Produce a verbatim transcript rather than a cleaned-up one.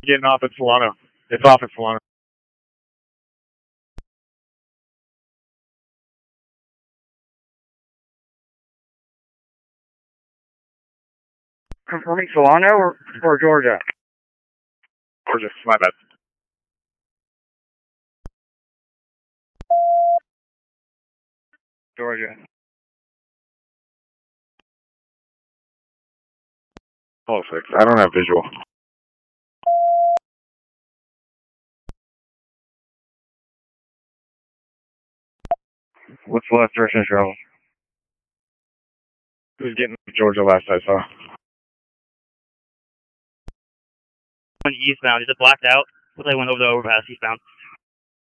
Getting off at Solano. It's off at Solano. Confirming Solano or, or Georgia? Georgia, my bad. Georgia. Oh, six. I don't have visual. What's the last direction of travel? Who's getting Georgia last I saw? Went eastbound. Is it blacked out? Looks like I went over the overpass eastbound.